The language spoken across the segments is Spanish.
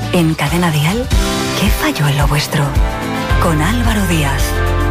En Cadena Dial, ¿qué falló en lo vuestro? Con Álvaro Díaz.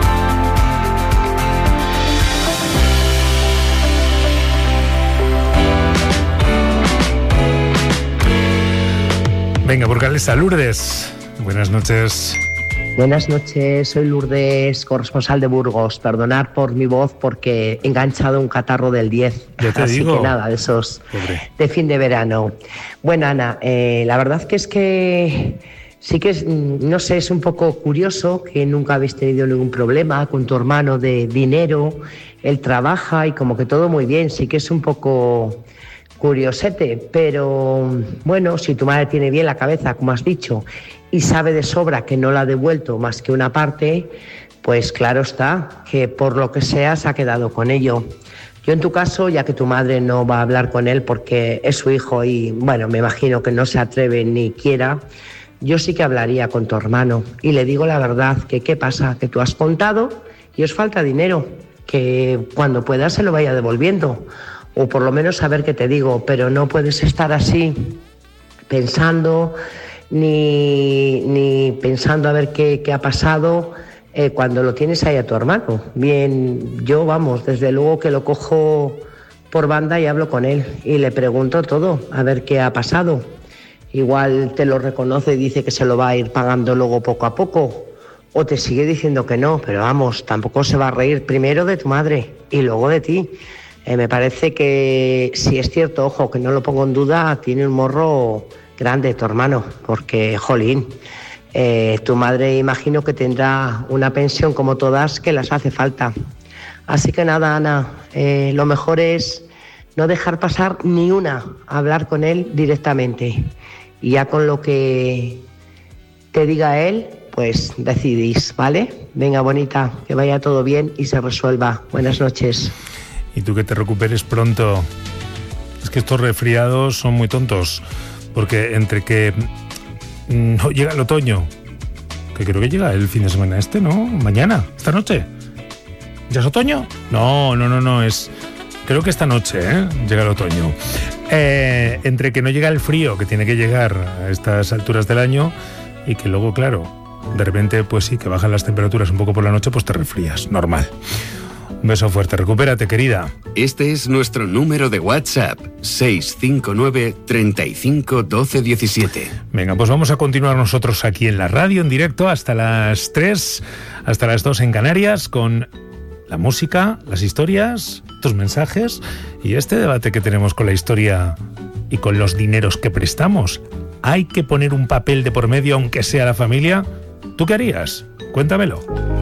Venga, Burgales a Lourdes. Buenas noches. Buenas noches, soy Lourdes, corresponsal de Burgos. Perdonad por mi voz porque he enganchado un catarro del 10. Ya te así digo. Que nada, de esos Pobre. de fin de verano. Bueno, Ana, la verdad que es que sí que es, no sé, es un poco curioso que nunca habéis tenido ningún problema con tu hermano de dinero. Él trabaja y como que todo muy bien. Sí que es un poco curiosete, pero bueno, si tu madre tiene bien la cabeza, como has dicho, y sabe de sobra que no la ha devuelto más que una parte, pues claro está que por lo que sea se ha quedado con ello. Yo en tu caso, ya que tu madre no va a hablar con él porque es su hijo y bueno, me imagino que no se atreve ni quiera, yo sí que hablaría con tu hermano y le digo la verdad, que qué pasa, que tú has contado y os falta dinero, que cuando pueda se lo vaya devolviendo, o por lo menos saber qué te digo, pero no puedes estar así pensando ni pensando a ver qué ha pasado cuando lo tienes ahí a tu hermano. Bien, yo vamos, desde luego que lo cojo por banda y hablo con él y le pregunto todo, a ver qué ha pasado. Igual te lo reconoce y dice que se lo va a ir pagando luego poco a poco, o te sigue diciendo que no, pero vamos, tampoco se va a reír primero de tu madre y luego de ti. Me parece que, si es cierto, ojo, que no lo pongo en duda, tiene un morro grande tu hermano, porque, jolín, tu madre imagino que tendrá una pensión como todas que las hace falta. Así que nada, Ana, lo mejor es no dejar pasar ni una, hablar con él directamente. Y ya con lo que te diga él, pues decidís, ¿vale? Venga, bonita, que vaya todo bien y se resuelva. Buenas noches. Y tú que te recuperes pronto. Es que estos resfriados son muy tontos, porque entre que no llega el otoño, que creo que llega el fin de semana ¿no? Mañana, esta noche. ¿Ya es otoño? No, es... Creo que esta noche, llega el otoño. Entre que no llega el frío, que tiene que llegar a estas alturas del año, y que luego, claro, de repente, pues sí, que bajan las temperaturas un poco por la noche, pues te resfrías, normal. Un beso fuerte, recupérate, querida. Este es nuestro número de WhatsApp, 659 35 12 17. Venga, pues vamos a continuar nosotros aquí en la radio, en directo, hasta las 3, hasta las 2 en Canarias, con la música, las historias, tus mensajes y este debate que tenemos con la historia y con los dineros que prestamos. ¿Hay que poner un papel de por medio, aunque sea la familia? ¿Tú qué harías? Cuéntamelo.